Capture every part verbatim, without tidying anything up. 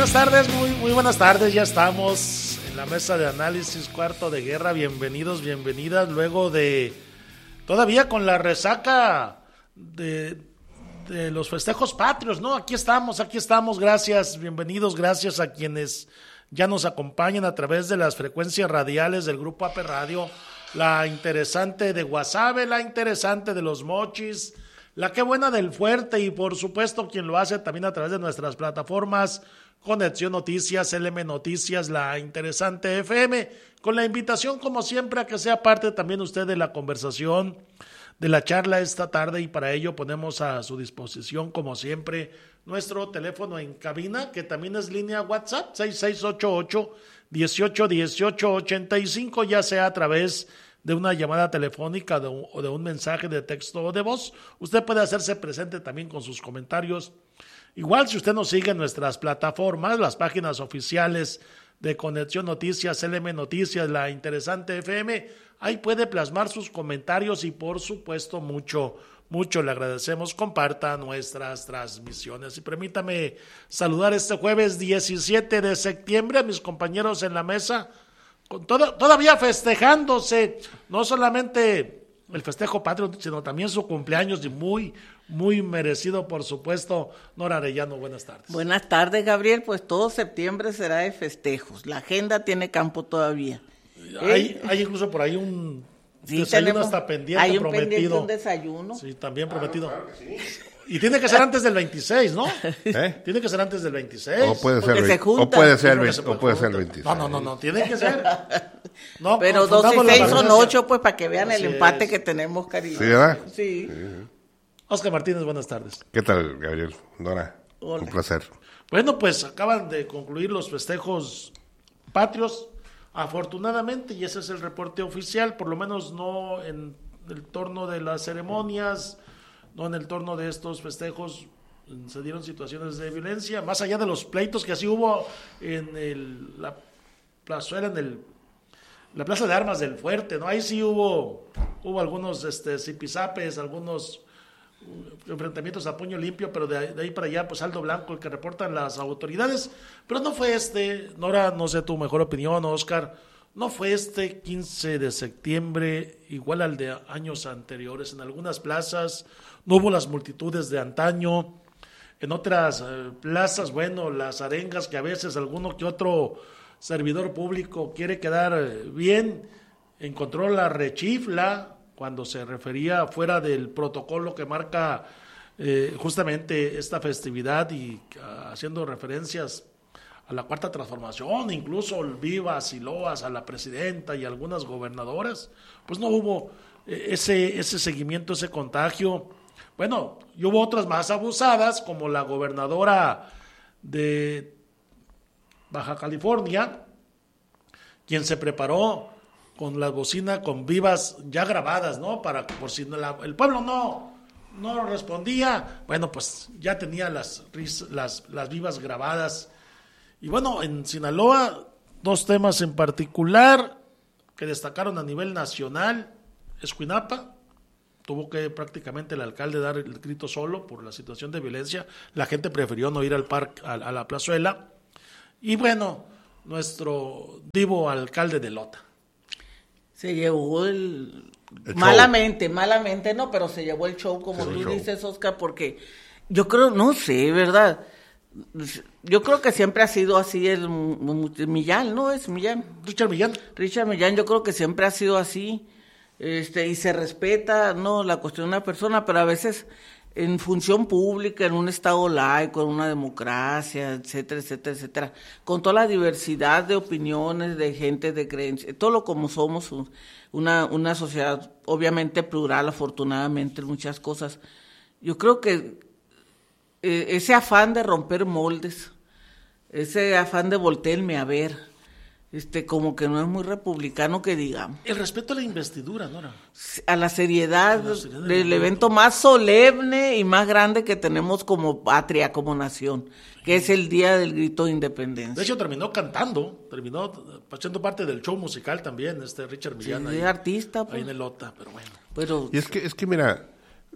Buenas tardes, muy, muy buenas tardes, ya estamos en la mesa de análisis Cuarto de Guerra, bienvenidos, bienvenidas, luego de, todavía con la resaca de, de los festejos patrios, ¿no? Aquí estamos, aquí estamos, gracias, bienvenidos, gracias a quienes ya nos acompañan a través de las frecuencias radiales del Grupo A P Radio, la interesante de Guasave, la interesante de Los Mochis, la que buena del Fuerte y por supuesto quien lo hace también a través de nuestras plataformas Conexión Noticias, L M Noticias, la interesante F M, con la invitación como siempre a que sea parte también usted de la conversación, de la charla esta tarde, y para ello ponemos a su disposición como siempre nuestro teléfono en cabina, que también es línea WhatsApp, seis seis ocho ocho, dieciocho, dieciocho, ochenta y cinco, ya sea a través de una llamada telefónica de un, o de un mensaje de texto o de voz. Usted puede hacerse presente también con sus comentarios. Igual si usted nos sigue en nuestras plataformas, las páginas oficiales de Conexión Noticias, L M Noticias, la interesante F M, ahí puede plasmar sus comentarios y por supuesto mucho, mucho le agradecemos, comparta nuestras transmisiones. Y permítame saludar este jueves diecisiete de septiembre a mis compañeros en la mesa, con todo, todavía festejándose, no solamente el festejo patrio, sino también su cumpleaños, y muy, muy merecido, por supuesto. Nora Arellano, buenas tardes. Buenas tardes, Gabriel. Pues todo septiembre será de festejos. La agenda tiene campo todavía. Hay, ¿Eh? hay incluso por ahí un sí, desayuno tenemos, hasta pendiente, hay un prometido. Pendiente, un desayuno. Sí, también prometido. Ah, claro que sí. Y tiene que ser antes del veintiséis, ¿no? ¿Eh? Tiene que ser antes del veintiséis. O puede ser, se o puede ser, Sí, o puede ser el veintiséis. No, no, no, no, tiene que ser. No, pero dos y seis son ocho, pues para que vean Así el empate es. que tenemos, cariño. ¿Sí, verdad? Sí. Sí. Oscar Martínez, buenas tardes. ¿Qué tal, Gabriel? Nora, Hola. un placer. Bueno, pues acaban de concluir los festejos patrios, afortunadamente, y ese es el reporte oficial, por lo menos no en el torno de las ceremonias, no en el torno de estos festejos se dieron situaciones de violencia, más allá de los pleitos que así hubo en el, la plazuela, en el, la plaza de armas del Fuerte, ¿no? Ahí sí hubo, hubo algunos este, zipizapes, algunos enfrentamientos a puño limpio, pero de, de ahí para allá, pues saldo blanco el que reportan las autoridades, pero no fue este, Nora, no sé tu mejor opinión, Oscar, no fue este quince de septiembre igual al de años anteriores. En algunas plazas no hubo las multitudes de antaño, en otras eh, plazas, bueno, las arengas que a veces alguno que otro servidor público quiere quedar eh, bien, encontró la rechifla cuando se refería fuera del protocolo que marca eh, justamente esta festividad, y uh, haciendo referencias a la Cuarta Transformación, incluso vivas y loas a la presidenta y algunas gobernadoras, pues no hubo eh, ese, ese seguimiento, ese contagio. Bueno, y hubo otras más abusadas, como la gobernadora de Baja California, quien se preparó con la bocina con vivas ya grabadas, ¿no? Para por si no la, el pueblo no no respondía, bueno, pues ya tenía las las las vivas grabadas. Y bueno, en Sinaloa, dos temas en particular que destacaron a nivel nacional. Escuinapa, tuvo que prácticamente el alcalde dar el grito solo por la situación de violencia. La gente prefirió no ir al parque, a, a la plazuela. Y bueno, nuestro divo alcalde de Lota. Se llevó el... el malamente, show. malamente no, pero se llevó el show, como sí, tú show. dices, Oscar, porque yo creo, no sé, ¿verdad? Yo creo que siempre ha sido así el Millán, ¿no? Es Millán. Richard Millán. Richard Millán, yo creo que siempre ha sido así, este, y se respeta, ¿no? La cuestión de una persona, pero a veces en función pública, en un estado laico, en una democracia, etcétera, etcétera, etcétera, con toda la diversidad de opiniones, de gente, de creencias, todo lo como somos, una, una sociedad obviamente plural, afortunadamente, en muchas cosas. Yo creo que eh, ese afán de romper moldes, ese afán de voltearme a ver, este, como que no es muy republicano que digamos. El respeto a la investidura, Nora. A la seriedad, A la seriedad del del momento. evento más solemne y más grande que tenemos como patria, como nación, que es el Día del Grito de Independencia. De hecho, terminó cantando, terminó haciendo parte del show musical también, este Richard Millán. Sí, ahí, es artista, pues. ahí en el Lota, pero bueno. Pero Y es que, es que mira,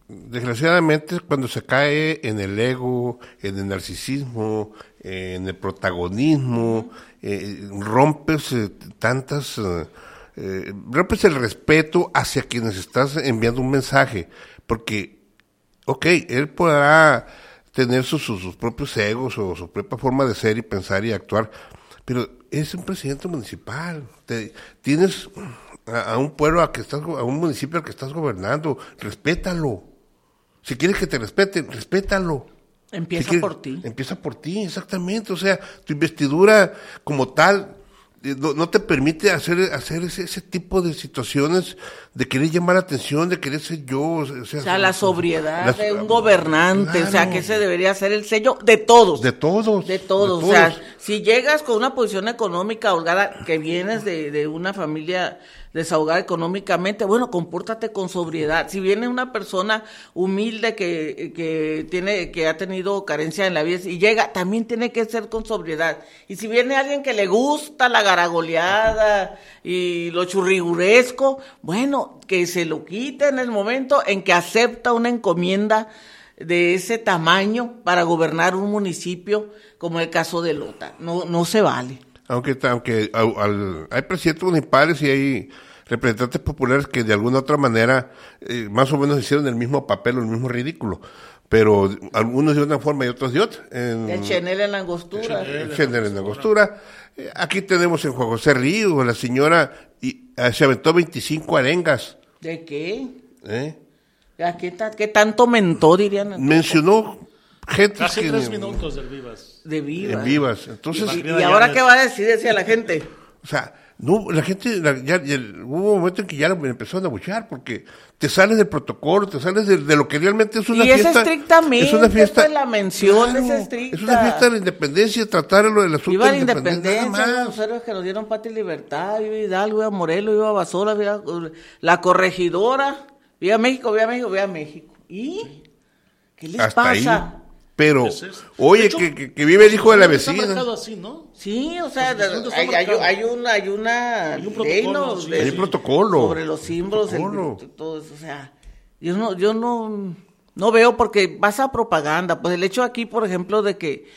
desgraciadamente cuando se cae en el ego, en el narcisismo, eh, en el protagonismo, eh, rompes eh, tantas, eh, eh, rompes el respeto hacia quienes estás enviando un mensaje, porque, ok, él podrá tener sus, sus, sus propios egos o su propia forma de ser y pensar y actuar, pero es un presidente municipal, te, tienes a, a un pueblo a que estás, a un municipio al que estás gobernando, respétalo. Si quieres que te respeten, respétalo. Empieza si quieres, por ti. Empieza por ti, exactamente. O sea, tu investidura como tal eh, no, no te permite hacer hacer ese, ese tipo de situaciones de querer llamar la atención, de querer ser yo. O sea, o sea la sobriedad la, de un gobernante, claro, o sea, que ese debería ser el sello de todos. De todos. De todos. De O sea, todos. si llegas con una posición económica holgada, que vienes de, de una familia desahogada económicamente, bueno, compórtate con sobriedad. Si viene una persona humilde que, que tiene, que ha tenido carencia en la vida y llega, también tiene que ser con sobriedad. Y si viene alguien que le gusta la garagoleada y lo churriguresco, bueno, que se lo quite en el momento en que acepta una encomienda de ese tamaño para gobernar un municipio, como el caso de Lota. No, no se vale. Aunque, aunque al, al, hay presidentes municipales y hay representantes populares que de alguna otra manera eh, más o menos hicieron el mismo papel o el mismo ridículo, pero algunos de una forma y otros de otra. En, el Chenel en la angostura. El Chenel en la angostura. Eh, aquí tenemos en Juan José Río, la señora y, eh, se aventó veinticinco arengas. ¿De qué? ¿Eh? ¿A qué, ta, ¿Qué tanto mentó, dirían? Mencionó gente Casi que... tres minutos del Vivas. De Vivas. En Vivas. Entonces, ¿Y, y ahora qué va a decir? Decía la gente. O sea, no, la gente, la, ya, ya, hubo un momento en que ya me empezaron a abuchear porque te sales del protocolo, te sales de, de lo que realmente es una y fiesta. Y es estrictamente, es una fiesta, pues, la mención claro, es estricta. Es una fiesta de la independencia, tratarlo del asunto Viva la de la independencia. independencia, los héroes que nos dieron patria y libertad, viva Hidalgo, viva Morelos, viva Basola, viva la corregidora, viva México, viva México, viva México. ¿Y qué les Hasta pasa? Ahí. Pero, es oye, hecho, que, que, que vive el hijo de la vecina. Está marcado así, ¿no? Sí, o sea, Pues, hay, hay, hay una, hay una hay un ley, protocolo, ¿no? sí, De- hay un protocolo. sobre los símbolos, el- Protocolo. todo eso, o sea, yo no, yo no, no veo porque pasa propaganda, pues el hecho aquí, por ejemplo, de que,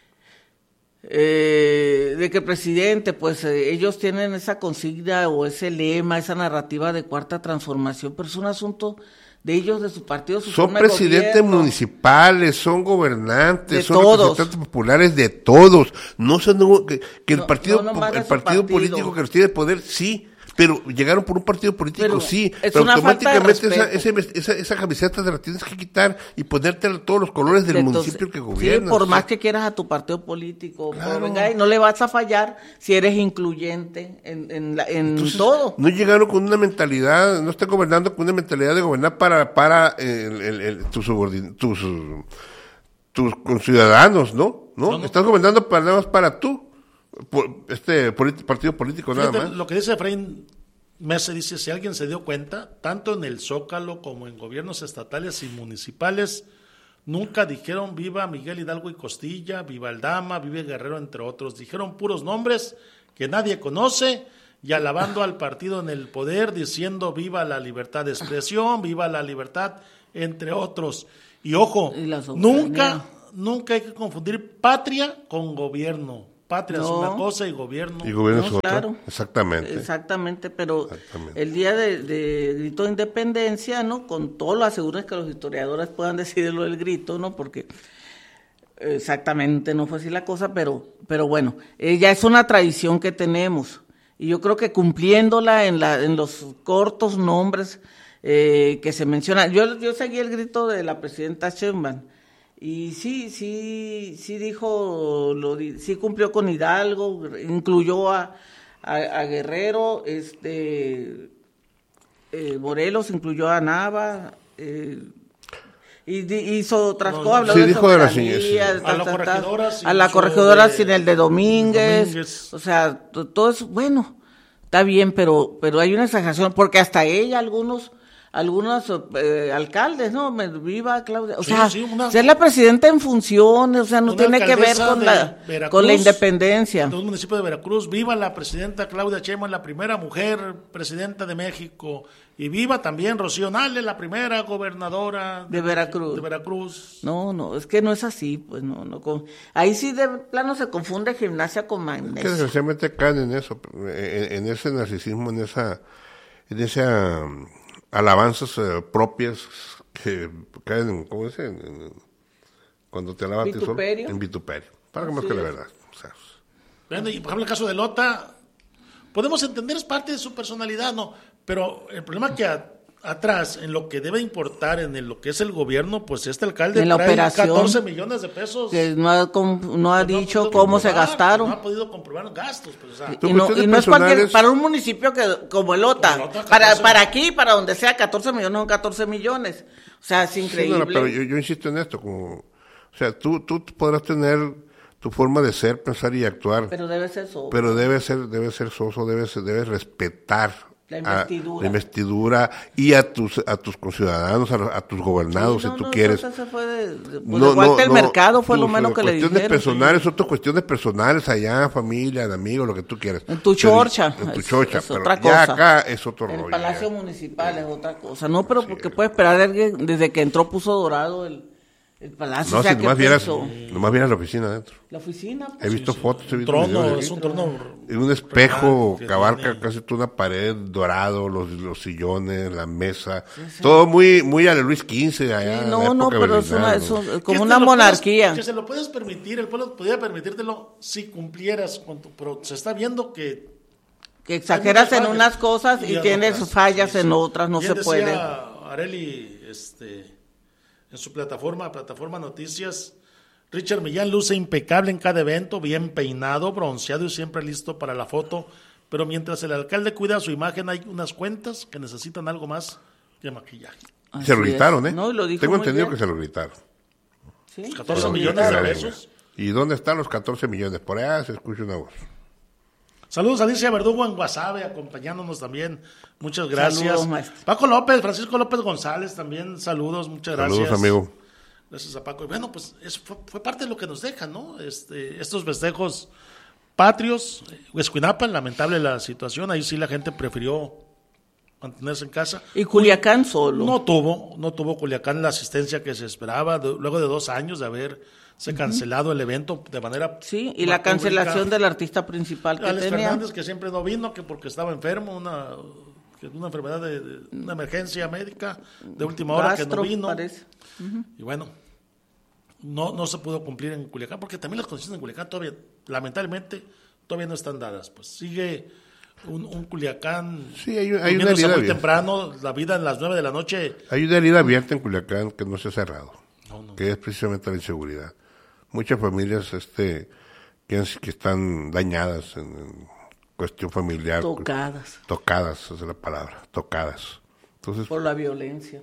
eh, de que el presidente, pues eh, ellos tienen esa consigna o ese lema, esa narrativa de cuarta transformación, pero es un asunto de ellos, de su partido, su Son forma de presidentes gobierno. municipales, son gobernantes, De son todos. representantes populares de todos. No son que, que el No, partido, no nomás de el su partido partido. político que los tiene poder, sí. Pero llegaron por un partido político, Pero sí. es Pero una falta de automáticamente esa, respeto. ese- esa, esa camiseta te la tienes que quitar y ponerte todos los colores del Entonces, municipio que sí, gobiernas. por o sea, más que quieras a tu partido político, Claro. pero venga, y no le vas a fallar si eres incluyente en, en, la- en entonces, todo. No llegaron con una mentalidad, no están gobernando con una mentalidad de gobernar para, para eh, el, el, el- tus, subordin- tus, uh, tus conciudadanos, ¿no? ¿no? No, no. Estás gobernando para, nada más para tú, por, este polit- partido político nada Fíjate, más. lo que dice Efraín Mese, dice, si alguien se dio cuenta, tanto en el Zócalo como en gobiernos estatales y municipales, nunca dijeron viva Miguel Hidalgo y Costilla, viva Aldama, viva Guerrero, entre otros. Dijeron puros nombres que nadie conoce y alabando al partido en el poder, diciendo viva la libertad de expresión, viva la libertad, entre otros. Y ojo, Y la soberanía. nunca, nunca hay que confundir patria con gobierno. Patria es No. una cosa y gobierno. Y gobierno No, es otra. claro. Exactamente. Exactamente, pero Exactamente. el día de, de grito de independencia, ¿no? Con todo lo aseguro que los historiadores puedan decidir lo del grito, ¿no? Porque exactamente no fue así la cosa, pero, pero bueno, eh, ya es una tradición que tenemos. Y yo creo que cumpliéndola en, la, en los cortos nombres eh, que se mencionan. Yo, yo seguí el grito de la presidenta Sheinbaum. Y sí, sí, sí dijo, lo, di- sí cumplió con Hidalgo, incluyó a, a, a Guerrero, este, eh, Morelos incluyó a Nava, eh, y di- hizo otras No, cosas, habló sí, de dijo de la soberanía, señora, sí. A la ta, ta, ta, corregidora sin a la uso corregidora de- sin el de Domínguez, Domínguez. o sea, t- todo eso, bueno, está bien, pero, pero hay una exageración, porque hasta ella, algunos... algunos eh, alcaldes, ¿no? Me- Viva Claudia. O Sí, sea, sí, una- ser la presidenta en funciones, o sea, no Una tiene que ver alcaldesa con de la Veracruz, con la independencia. De un municipio de Veracruz, viva la presidenta Claudia Sheinbaum, la primera mujer presidenta de México. Y viva también Rocío Nale, la primera gobernadora de Veracruz. De Veracruz. No, no, es que no es así, pues no, no. Con, ahí sí de plano se confunde gimnasia con magnesia. Que desgraciadamente caen en eso, en, en ese narcisismo, en esa, en esa um, alabanzas uh, propias que caen, en, ¿cómo dice? En, en, cuando te alabas solo, en vituperio. Para que más que la verdad. O sea, bueno, y por ejemplo el caso de Lota, podemos entender, es parte de su personalidad, ¿no? Pero el problema es que a, atrás, en lo que debe importar, en el, lo que es el gobierno, pues este alcalde en la trae operación, catorce millones de pesos. Que no ha, no ha no dicho ha cómo se gastaron. No ha podido comprobar los gastos. Pues, o sea, y no, y no es cualquier, para un municipio que como el Ota, como el Ota para, para aquí, para donde sea, catorce millones, no catorce millones. O sea, es increíble. Sí, no, pero yo, yo insisto en esto, como, o sea, tú, tú podrás tener tu forma de ser, pensar y actuar. Pero debe ser soso. Pero debe ser, debe ser soso, debe ser, debe respetar la investidura. A, la investidura y a tus a tus conciudadanos, a, a tus gobernados, sí, no, si tú no, quieres. Se fue de, de, pues no, igual no, que el no, mercado fue tus, lo menos que le dijeron. Cuestiones personales, sí. Son tus cuestiones personales allá, familia, de amigos, lo que tú quieras. En tu chorcha. En tu es, chorcha, es pero otra ya cosa. acá es otro en rollo. El Palacio ya. Municipal es otra cosa. No, pero sí. Porque puede esperar alguien, desde que entró puso dorado el... El palacio, no, o sea, si nomás vieras, pensó? nomás vieras la oficina adentro. La oficina. Pues, he visto sí, fotos, he visto trono, videos. es un trono. En un espejo que que abarca tiene... casi toda una pared dorado, los, los sillones, la mesa, sí, sí. Todo muy muy a Luis quince allá. Sí, no, no, pero es, una, es un, como una te monarquía. Puedes, que se lo puedes permitir, el pueblo podría permitírtelo si cumplieras con tu, pero se está viendo que que exageras en unas cosas y, y tienes otras, fallas sí, en sí. otras, no Bien se puede. Areli, este en su plataforma, plataforma Noticias, Richard Millán luce impecable en cada evento, bien peinado, bronceado y siempre listo para la foto, pero mientras el alcalde cuida su imagen hay unas cuentas que necesitan algo más que maquillaje. Así se lo gritaron, ¿eh? No, lo dijo Tengo entendido bien. que se lo gritaron. ¿Sí? Pues catorce millones de pesos. ¿Y dónde están los catorce millones? Por allá se escucha una voz. Saludos a Alicia Verdugo en Guasave, acompañándonos también. Muchas gracias. Saludos, Paco López, Francisco López González también, saludos, muchas gracias. Saludos, amigo. Gracias a Paco. Y bueno, pues eso fue, fue parte de lo que nos deja, ¿no? Este, estos festejos patrios. Huescuinapan, lamentable la situación, ahí sí la gente prefirió mantenerse en casa. Y Culiacán solo. No tuvo, no tuvo Culiacán la asistencia que se esperaba, de, luego de dos años de haber se cancelado uh-huh. el evento de manera sí y la cancelación del artista principal que Alex tenía Fernández, que siempre no vino, que porque estaba enfermo, una una enfermedad de, de una emergencia médica de última hora Gastro, que no vino uh-huh. y bueno no no se pudo cumplir en Culiacán porque también las condiciones en Culiacán todavía lamentablemente todavía no están dadas, pues sigue un, un Culiacán sí, hay, hay una herida muy abierta. Temprano, la vida en las nueve de la noche. Hay una herida abierta en Culiacán que no se ha cerrado, no, no. que es precisamente la inseguridad. Muchas familias este que, que están dañadas en, en cuestión familiar. Tocadas. Tocadas, esa es la palabra, tocadas. Entonces, por la violencia.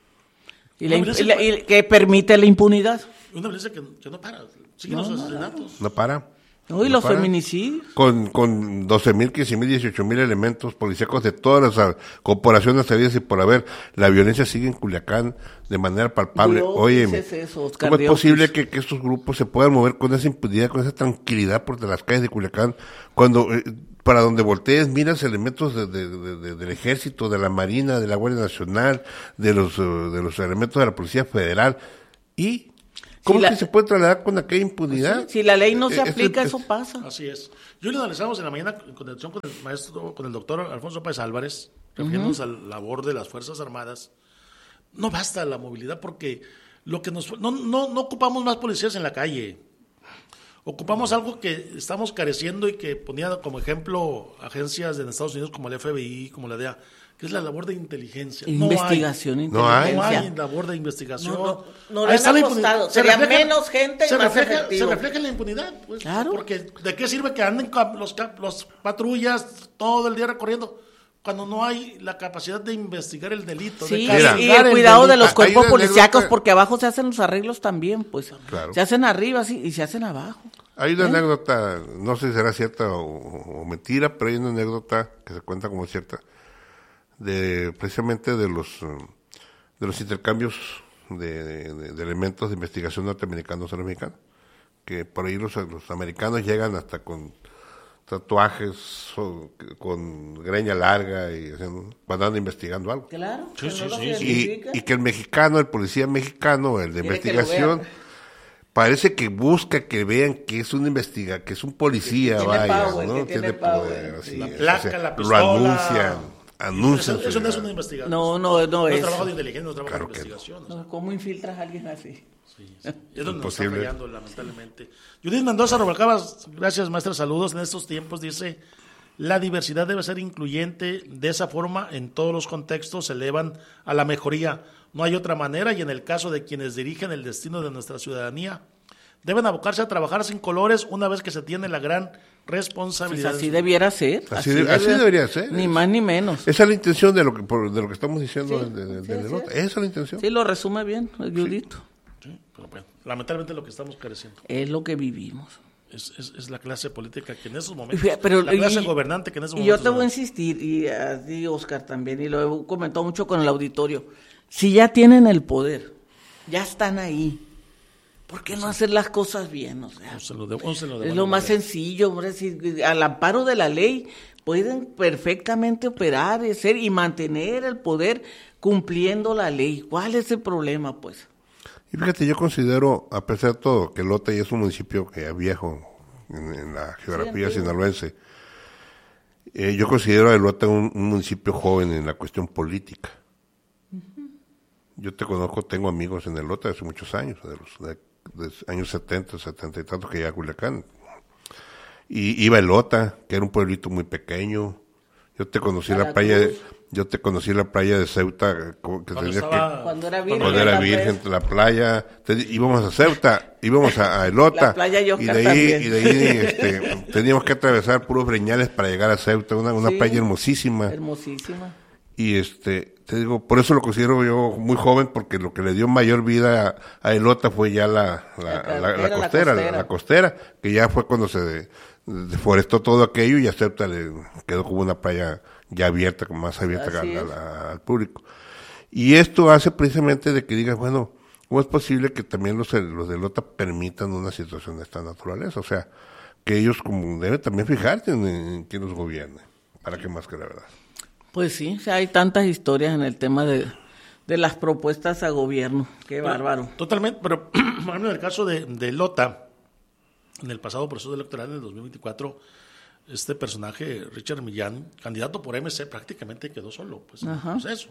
Y, la, y, la, y que permite la impunidad. Una violencia que, que no para, siguen no, los asesinatos. No para. No, y no los para. feminicidios. Con, con doce mil, quince mil, dieciocho mil elementos policíacos de todas las corporaciones sabidas y por haber, la violencia sigue en Culiacán de manera palpable. Dios, Oye, eso, ¿cómo es posible que, que estos grupos se puedan mover con esa impunidad, con esa tranquilidad por las calles de Culiacán, cuando eh, para donde voltees miras elementos de, de, de, de, del ejército, de la marina, de la Guardia Nacional, de los, uh, de los elementos de la Policía Federal y... ¿Cómo si es la, que se puede trasladar con aquella impunidad? Sí, si la ley no se eh, aplica, es, eso pasa. Así es. Yo lo analizamos en la mañana en conexión con el maestro, con el doctor Alfonso Páez Álvarez, refiriéndonos uh-huh. a la labor de las Fuerzas Armadas. No basta la movilidad porque lo que nos no, no, no ocupamos más policías en la calle. Ocupamos algo que estamos careciendo y que ponía como ejemplo agencias de Estados Unidos como el F B I, como la D E A, que es la labor de inteligencia. Investigación, no hay, inteligencia. No hay labor de investigación. No, no, no le han apostado. Sería refleja, menos gente y se más refleja, efectivo. Se refleja en la impunidad. Pues, claro. Porque ¿de qué sirve que anden los, los patrullas todo el día recorriendo cuando no hay la capacidad de investigar el delito? Sí, de y el cuidado el de los cuerpos policíacos, anécdota... porque abajo se hacen los arreglos también, pues. Claro. Se hacen arriba sí, y se hacen abajo. Hay una ¿Eh? anécdota, no sé si será cierta o, o mentira, pero hay una anécdota que se cuenta como cierta, de precisamente de los de los intercambios de, de, de elementos de investigación norteamericanos a los mexicanos, que por ahí los, los americanos llegan hasta con tatuajes o, con greña larga y haciendo, andando investigando algo. Claro. Sí, sí, no sí, Y, y que el mexicano, el policía mexicano, el de Quiere que lo investigación, vean. parece que busca que vean que es un investiga, que es un policía, Que tiene vaya, power, ¿no? que tiene power. así La es, placa, la lo pistola. anuncian, anuncian. Eso, eso no es su- una investigación. No, no, no No es es. trabajo de inteligencia, no es trabajo Claro de que no. investigación. o sea, No, ¿cómo infiltras a alguien así? sí, sí. Es donde nos está Imposible. fallando, lamentablemente. Judith Mendoza Rubalcabas, gracias, maestra, saludos. En estos tiempos dice, la diversidad debe ser incluyente, de esa forma en todos los contextos se elevan a la mejoría. No hay otra manera y en el caso de quienes dirigen el destino de nuestra ciudadanía, deben abocarse a trabajar sin colores una vez que se tiene la gran Pues responsabilidad. así debiera ser. Así de- así debería ser. Ni más ni menos. Esa es la intención de lo que, por- de lo que estamos diciendo Sí, de, de- sí, de sí. Nerota. Esa es la intención. Sí, lo resume bien, Judito. Sí, pero bueno, lamentablemente es lo que estamos careciendo. Es lo que vivimos. Es, es, es la clase política que en esos Y momentos, fíjate, pero- la clase y- gobernante que en esos Y yo momentos... te voy a insistir, y a ti, Oscar, también, y lo he comentado mucho con el auditorio. Si ya tienen el poder, ya están ahí, ¿por qué no hacer las cosas bien? O sea, Úselo de- úselo de es buena lo más manera. sencillo, hombre, si al amparo de la ley pueden perfectamente operar, y hacer y mantener el poder cumpliendo la ley. ¿Cuál es el problema, pues? Y fíjate, yo considero, a pesar de todo, que Lota ya es un municipio que ya viejo en, en la geografía antiguo. sinaloense. Eh, yo considero a Lota un, un municipio joven en la cuestión política. Yo te conozco, tengo amigos en Lota hace muchos años, de los de, de años setenta, setenta y tantos que ya a Culiacán. Y iba a Lota, que era un pueblito muy pequeño. Yo te conocí A la, la playa de, Cruz. yo te conocí la playa de Ceuta, eh, que Cuando tenía que estaba- Cuando era virgen. cuando era la virgen playa. la playa, te- íbamos a Ceuta, íbamos a, a Elota, La playa y Oscar de ahí, también. y de ahí este, teníamos que atravesar puros breñales para llegar a Ceuta, una, una Sí. playa hermosísima, Hermosísima. y este, te digo, por eso lo considero yo muy joven, porque lo que le dio mayor vida a, a Elota fue ya la, la, La la- la carretera, la costera, la, costera. la costera, que ya fue cuando se de- deforestó todo aquello y a Ceuta le quedó como una playa ya abierta, más abierta Así al, es. al- al público. Y esto hace precisamente de que digas, bueno, ¿cómo es posible que también los, los de Lota permitan una situación de esta naturaleza? O sea, que ellos como deben también fijarse en, en quién los gobierne, para que más que la verdad. Pues sí, o sea, hay tantas historias en el tema de, de las propuestas a gobierno. Qué bárbaro. Totalmente, pero por ejemplo, en el caso de, de Lota, en el pasado proceso electoral en el dos mil veinticuatro, este personaje, Richard Millán, candidato por M C, prácticamente quedó solo pues, en el Ajá. proceso.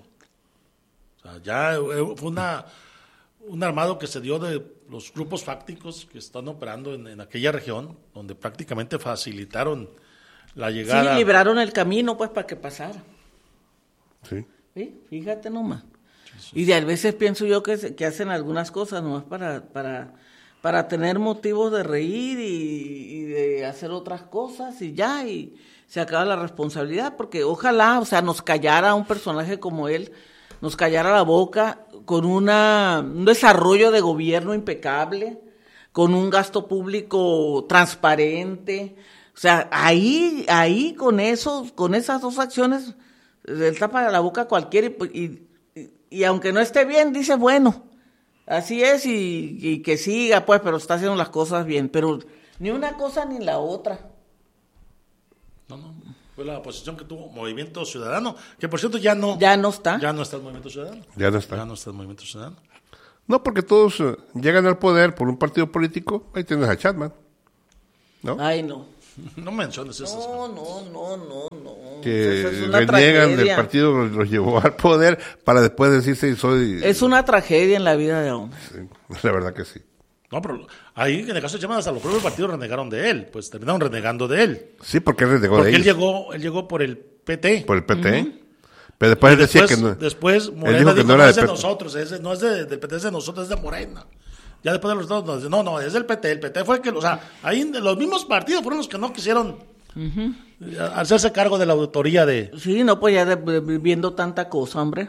O sea, ya eh, fue una, un armado que se dio de los grupos fácticos que están operando en, en aquella región, donde prácticamente facilitaron la llegada. Sí, libraron el camino, pues, para que pasara. ¿Sí? ¿Sí? Fíjate nomás. Y de a veces pienso yo que, se- que hacen algunas cosas nomás para, para, para tener motivos de reír y, y de hacer otras cosas y ya, y se acaba la responsabilidad, porque ojalá, o sea, nos callara un personaje como él, nos callara la boca con una, un desarrollo de gobierno impecable, con un gasto público transparente. O sea, ahí, ahí con eso, con esas dos acciones, él tapa la boca a cualquiera y, y, y, y aunque no esté bien, dice, bueno, así es y, y que siga, pues, pero está haciendo las cosas bien. Pero ni una cosa ni la otra. No, no, fue la posición que tuvo Movimiento Ciudadano, que por cierto ya no, Ya no está. ya no está el Movimiento Ciudadano. Ya no está. Ya no está el Movimiento Ciudadano. No, porque todos eh, llegan al poder por un partido político, ahí tienes a Chapman, ¿no? Ay, no. No menciones esas cosas. No, no, no, no, no. que Eso es una reniegan del tragedia. partido que los llevó al poder para después decirse soy... Es una tragedia en la vida de hombre. Sí, la verdad que sí. No, pero ahí en el caso de Chapman hasta los propios partidos renegaron de él, pues terminaron renegando de él. Sí, porque él renegó Porque de él ellos, llegó, él llegó por el P T. por el P T. Pero después él decía después, que no... después él Morena dijo dijo, que no no, era es de del P T. nosotros, es de- no es de- del P T, es de nosotros, es de Morena. Ya después de los dos, nos dice, no, no, es del P T. El P T fue el que, o sea, ahí los mismos partidos fueron los que no quisieron eh, hacerse cargo de la autoría de Sí, no, pues ya de- de- viendo tanta cosa, hombre.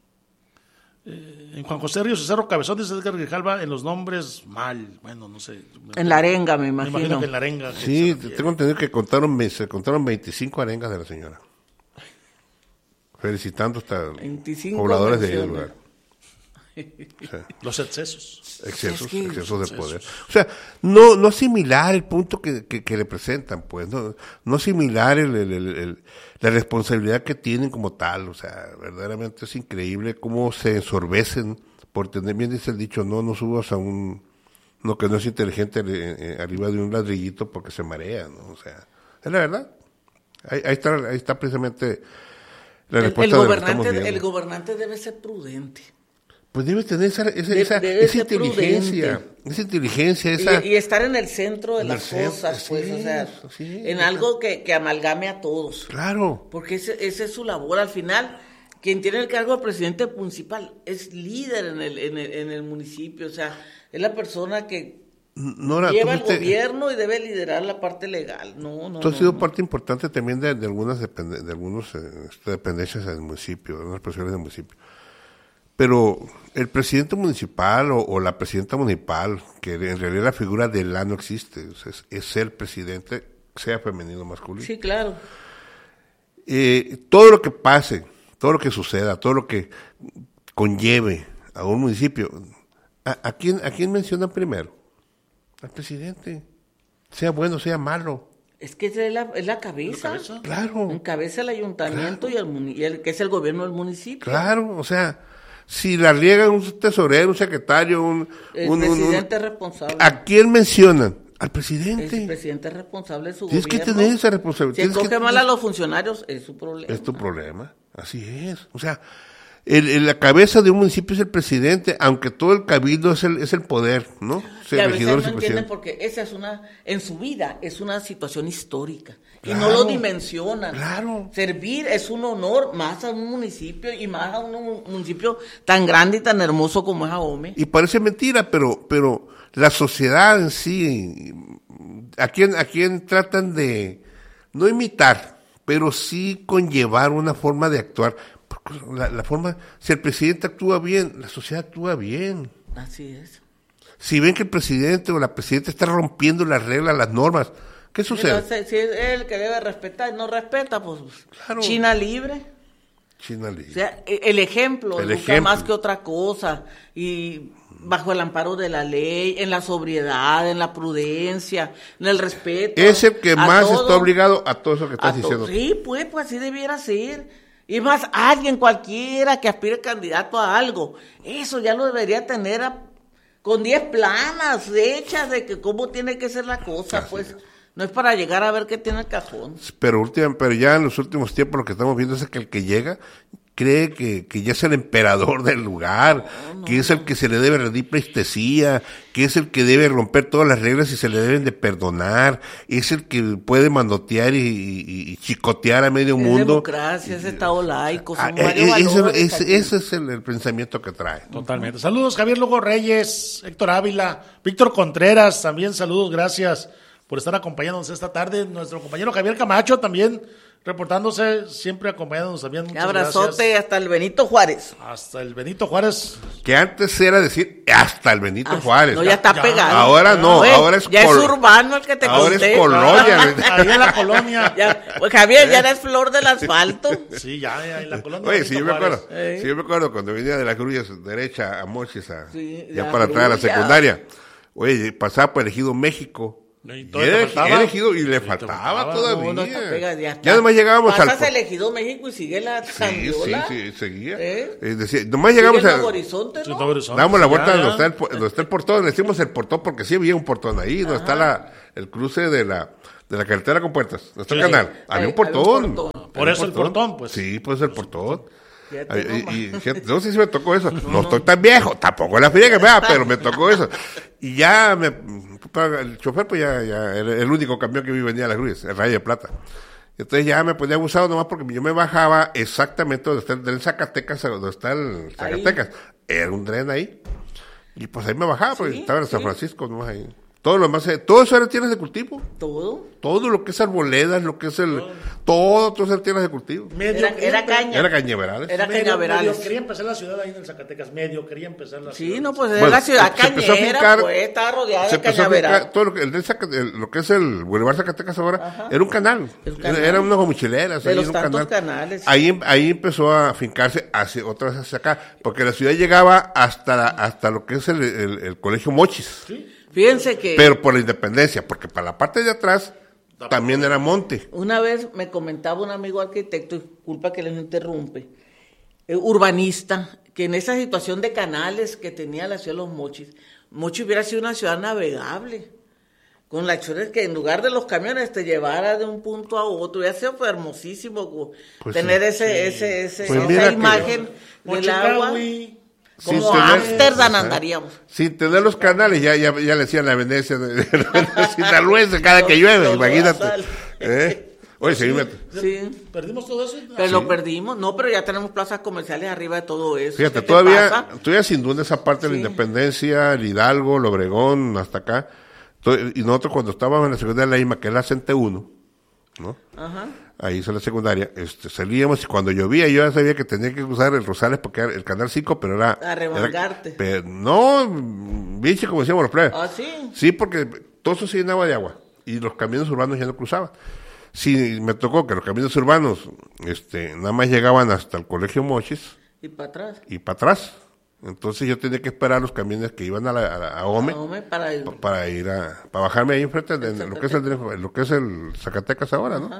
en Juan José Ríos y Cerro Cabezón, dice Edgar Grijalva, en los nombres mal, bueno, no sé. En la arenga, me Me imagino. imagino que en la arenga. que Sí, se refiere. tengo entendido que contaron, ve- se contaron veinticinco arengas de la señora. Felicitando hasta veinticinco pobladores de ahí del menciones. lugar. O sea, Los excesos. excesos, Es que- excesos de poder. O sea, no, no similar el punto que, que, que le presentan, pues, no, no similar el, el, el, el- la responsabilidad que tienen como tal. O sea, verdaderamente es increíble cómo se ensorbecen por tener, bien dice el dicho, no, no subas a un, no que no es inteligente eh, eh, arriba de un ladrillito porque se marea, ¿no? O sea, es la verdad. Ahí, ahí está, ahí está precisamente la El, el respuesta de lo que estamos gobernante, viendo. el gobernante debe ser prudente. Pues debe tener esa, esa, De- esa, debe esa ser inteligencia, prudente. esa inteligencia, esa... Y, y estar en el centro de En las el centro, cosas, pues, así o sea, es, así es. en algo que, que amalgame a todos. Claro, Porque ese, ese es su labor. Al final, quien tiene el cargo de presidente municipal es líder en el, en el, en el municipio, o sea, es la persona que Nora, lleva tú, el fuiste- gobierno y debe liderar la parte legal. No, no, tú has no, sido no. parte importante también de, de algunas depende- de algunos eh, este, dependencias del municipio, de algunas personas del municipio. Pero el presidente municipal o, o la presidenta municipal, que en realidad la figura de la no existe, es, es el presidente, sea femenino o masculino. Sí, claro. Eh, todo lo que pase, todo lo que suceda, todo lo que conlleve a un municipio, ¿a, a quién, a quién mencionan primero? Al presidente, sea bueno, sea malo. Es que es la, es la cabeza. ¿La cabeza? Claro, Encabeza el ayuntamiento y, el, muni- y el que es el gobierno del municipio. claro, o sea, si la riegan un tesorero, un secretario, un... El un- un- un- presidente es responsable. ¿a quién mencionan? Al El presidente. presidente es responsable de su Tienes que gobierno. tener esa responsabilidad. Si Tienes que escoge mal tener- a los funcionarios, es su problema. Es tu problema, así es. O sea, el, el- la cabeza de un municipio es el presidente, aunque todo el cabildo es el, es el poder, ¿no? Y Ser a veces no regidores y entienden presidente. porque esa es una, en su vida, es una situación histórica. Y Claro, no lo dimensionan. claro. Servir es un honor más a un municipio y más a un mu- municipio tan grande y tan hermoso como es Ahome. Y parece mentira, pero, pero la sociedad en sí, ¿a quién, a quién tratan de, no imitar, pero sí conllevar una forma de actuar? Porque La, la forma, si el presidente actúa bien, la sociedad actúa bien. Así es. Si ven que el presidente o la presidenta está rompiendo las reglas, las normas, ¿qué sucede? Mira, si es él que debe respetar y no respeta, pues Claro. China libre. China libre. O sea, e- el ejemplo El educa ejemplo. más que otra cosa. Y bajo el amparo de la ley, en la sobriedad, en la prudencia, en el respeto. Es el que a más todo, está obligado a todo eso que a estás to- diciendo. Sí, pues, pues así debiera ser. Y más, alguien cualquiera que aspire candidato a algo, eso ya lo debería tener a- con diez planas hechas de que cómo tiene que ser la cosa, Así pues. No es para llegar a ver qué tiene el cajón. Pero, última- pero ya en los últimos tiempos lo que estamos viendo es que el que llega cree que, que ya es el emperador del lugar, que es el que se le debe rendir pleitesía, que es el que debe romper todas las reglas y se le deben de perdonar, es el que puede manotear y, y- y chicotear a medio Es mundo. democracia, es Estado laico, Ah, son eh, varios eh, ese, valores ese- aquí. ese es el, el pensamiento que trae. Totalmente. Saludos, Javier Lugo Reyes, Héctor Ávila, Víctor Contreras, también saludos, gracias por estar acompañándonos esta tarde. Nuestro compañero Javier Camacho también reportándose, siempre acompañándonos también. Un Muchas abrazote gracias. hasta el Benito Juárez. Hasta el Benito Juárez. Que antes era decir hasta el Benito Ah, Juárez. No, ya está Ya. pegado. Ahora no, Güey, ahora es Ya col- es urbano el que te ahora conté. es colonia. Ahí en la colonia. Ya, pues, Javier, ya eres flor del asfalto. Sí, ya, ya en la colonia. Oye, Benito sí, yo me Juárez. acuerdo. Eh. Sí, yo me acuerdo cuando venía de las grullas derecha a Mochis, a- Sí, ya la para entrar a la grulla. secundaria. Oye, pasaba por Ejido México. Y Y todavía era, te faltaba. era Ejido y le te faltaba, faltaba. todavía. No, no está pegado, ya ya está. nomás llegábamos Pasas al... elegido México y sigue la Sí, sí, Sandiola. sí, seguía. ¿Eh? Eh, decía, nomás llegamos Sigue a... el Nuevo Horizonte, Sí, ¿no? Nuevo Horizonte, Damos la sí, vuelta ya, donde ya. está, el, po- donde está el portón, le decimos el portón porque sí había un portón ahí, donde está la, el cruce de la, de la carretera con puertas, donde está el Sí, sí. canal. Ahí, Había un había un portón. portón. Por Había eso el portón, pues. Sí, pues el portón. Fíjate Ay, nomás. y, y fíjate, no sé si me tocó eso. No estoy tan viejo, tampoco la friega, ¿verdad? Pero me tocó eso. Y ya me, el chofer, pues ya, ya era el único camión que vi venía a las grutas, el Rayo de Plata. Entonces ya me ponía abusado nomás porque yo me bajaba exactamente donde está el tren Zacatecas, donde está el Zacatecas. Era un tren ahí. Y pues ahí me bajaba, porque Sí, estaba en San sí. Francisco, nomás ahí. Todo lo demás, todo eso era tierras de cultivo. Todo. Todo lo que es arboledas, lo que es el... Todo, todo eso era tierras de cultivo. Medio Era, era caña. Era cañaverales. Era medio, cañaverales. medio quería empezar la ciudad ahí en el Zacatecas, medio quería empezar la ciudad. Sí, no, pues era Bueno, la ciudad se- se empezó a cañera, fincar- pues, estaba rodeada Se de empezó a cañaveral. fincar todo lo que, el de Zaca- el- lo que es el Boulevard Zacatecas ahora, Ajá. era un canal. El Era, canal. era unas mochileras. De ahí los era un tantos canal. canales. Ahí, ahí empezó a fincarse hacia otras hacia acá, porque la ciudad llegaba hasta, la- hasta lo que es el, el- el Colegio Mochis. Fíjense que Pero por la independencia, porque para la parte de atrás también era monte. una vez me comentaba un amigo arquitecto, disculpa que les interrumpe, eh, urbanista, que en esa situación de canales que tenía la ciudad de Los Mochis, Mochis hubiera sido una ciudad navegable, con la acciones que en lugar de los camiones te llevara de un punto a otro, hubiera sido fue hermosísimo co- Pues tener sí. ese, ese, ese, Pues esa mira que- imagen del agua, Mochicahui, Sin como tener- Ámsterdam Ajá. andaríamos. Sin tener los canales, ya, ya, ya le decían la Venecia de, de, de sinaloense cada que llueve, Los imagínate. lodazal. ¿Eh? Oye, sí, me- Sí. Perdimos todo eso. Pero lo perdimos, no, pero ya tenemos plazas comerciales arriba de todo eso. fíjate, ¿Qué te todavía, pasa? todavía sin duda esa parte de la Sí. Independencia, el Hidalgo, el Obregón, hasta acá. To- Y nosotros cuando estábamos en la secundaria de la I M A, que es la C E N T uno, ¿no? Ajá. Ahí hice la secundaria, este, salíamos y cuando llovía yo ya sabía que tenía que cruzar el Rosales porque era el canal cinco, pero era... Arremangarte. era- pero no, biche como decíamos los plebes. Ah, sí. Sí, porque todo eso se llenaba de agua y los caminos urbanos ya no cruzaban. Sí, me tocó que los caminos urbanos este, nada más llegaban hasta el Colegio Mochis Y para atrás. y para atrás. Entonces yo tenía que esperar los camiones que iban a, la, a, la- a Ome No, hombre, para ir. pa- para ir a, para bajarme ahí enfrente de lo que es el, lo que es el Zacatecas ahora, ¿no? Ajá.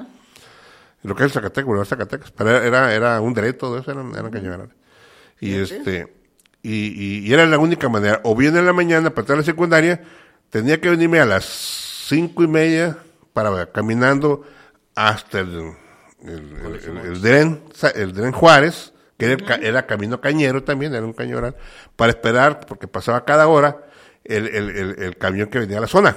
Lo que es el Zacatecas, Boulevard Zacatecas. Pero era, era un derecho, todo eso eran, eran cañaverales. Y este, y, y, y era la única manera. O bien en la mañana, para entrar a la secundaria, tenía que venirme a las cinco y media para caminando hasta el, el, el, el, el Dren, el Dren Juárez, que era, el ca- era camino cañero también, era un cañaveral, para esperar, porque pasaba cada hora el, el, el, el camión que venía a la zona.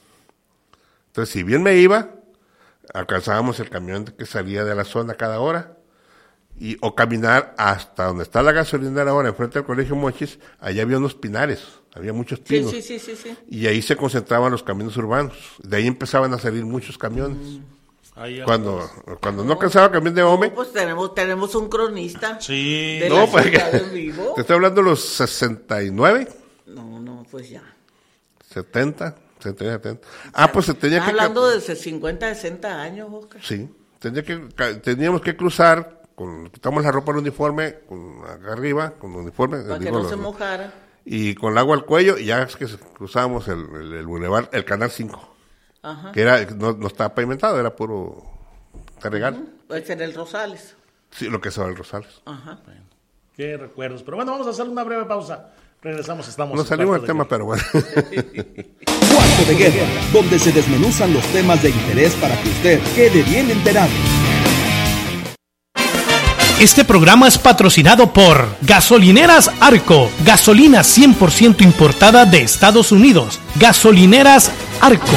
Entonces, si bien me iba, alcanzábamos el camión que salía de la zona cada hora, y o caminar hasta donde está la gasolinera ahora, enfrente del Colegio Mochis, allá había unos pinares, había muchos Sí, pinos, sí, sí, sí, sí. y ahí se concentraban los caminos urbanos, de ahí empezaban a salir muchos camiones. Ahí ya. Cuando, cuando no alcanzaba el camión de Ome, No, pues tenemos, tenemos un cronista. Sí. De no, la pues, ciudad en vivo. te estoy hablando de los sesenta y nueve, No, no, pues ya. setenta, setenta y nueve, setenta. Ah, pues se tenía Estás que... hablando de cincuenta, sesenta años, Oscar. Sí, tenía que, ca- teníamos que cruzar, con, quitamos la ropa del uniforme, con acá arriba, con el uniforme, Para que digo, no los- se mojara. y con el agua al cuello, y ya es que cruzábamos el, el, el bulevar, el canal cinco, Ajá. que era, no, no estaba pavimentado, era puro carregal, Puede ser el Rosales. sí, lo que es ahora el Rosales. Ajá. Qué recuerdos. Pero bueno, vamos a hacer una breve pausa. Regresamos, estamos. No en salimos del Cuarto de tema, Guerra. pero bueno. Cuarto de Guerra, donde se desmenuzan los temas de interés para que usted quede bien enterado. Este programa es patrocinado por Gasolineras Arco, gasolina cien por ciento importada de Estados Unidos. Gasolineras Arco.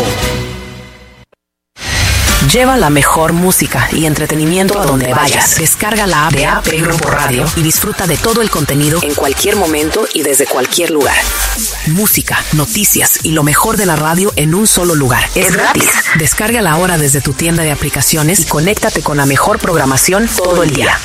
Lleva la mejor música y entretenimiento a donde vayas. Descarga la app de A P Grupo Radio y disfruta de todo el contenido en cualquier momento y desde cualquier lugar. Música, noticias y lo mejor de la radio en un solo lugar. Es gratis. Descárgala ahora desde tu tienda de aplicaciones y conéctate con la mejor programación todo el día.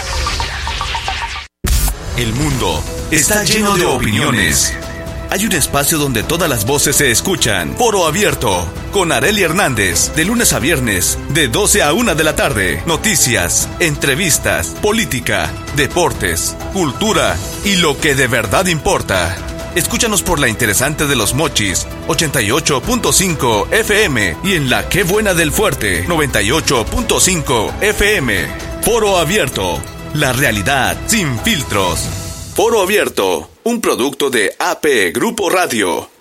El mundo está lleno de opiniones. Hay un espacio donde todas las voces se escuchan. Foro Abierto, con Arely Hernández, de lunes a viernes, de doce a una de la tarde. Noticias, entrevistas, política, deportes, cultura y lo que de verdad importa. Escúchanos por la interesante de Los Mochis, ochenta y ocho punto cinco F M, y en la Qué Buena del Fuerte, noventa y ocho punto cinco F M. Foro Abierto, la realidad sin filtros. Foro Abierto, un producto de A P Grupo Radio.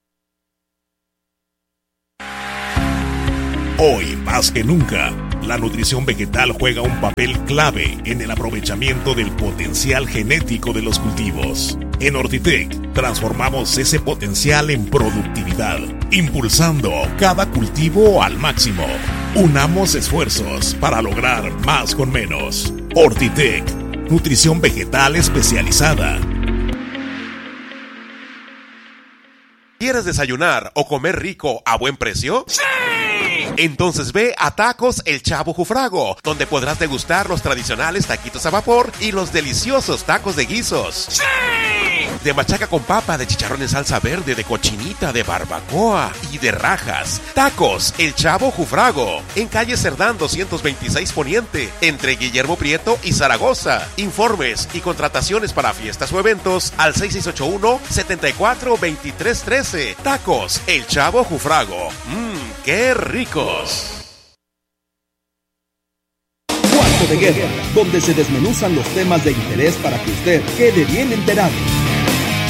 Hoy, más que nunca, la nutrición vegetal juega un papel clave en el aprovechamiento del potencial genético de los cultivos. En Ortitec, transformamos ese potencial en productividad, impulsando cada cultivo al máximo. Unamos esfuerzos para lograr más con menos. Ortitec, nutrición vegetal especializada. ¿Quieres desayunar o comer rico a buen precio? ¡Sí! Entonces ve a Tacos El Chavo Jufrago, donde podrás degustar los tradicionales taquitos a vapor y los deliciosos tacos de guisos. ¡Sí! De machaca con papa, de chicharrón en salsa verde, de cochinita, de barbacoa y de rajas. Tacos El Chavo Jufrago, en calle Cerdán doscientos veintiséis Poniente, entre Guillermo Prieto y Zaragoza. Informes y contrataciones para fiestas o eventos al seis seis ocho uno, siete cuatro, dos tres uno tres. Tacos El Chavo Jufrago. Mmm, qué ricos. Cuarto de Guerra, donde se desmenuzan los temas de interés para que usted quede bien enterado.